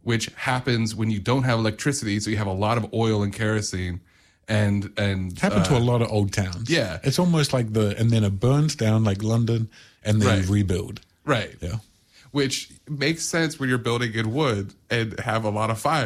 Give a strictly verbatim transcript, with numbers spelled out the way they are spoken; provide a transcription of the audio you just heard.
which happens when you don't have electricity. So you have a lot of oil and kerosene. And and happened uh, to a lot of old towns. Yeah. It's almost like the, and then it burns down like London and then Right. you rebuild. Right. Yeah. Which makes sense when you're building in wood and have a lot of fire.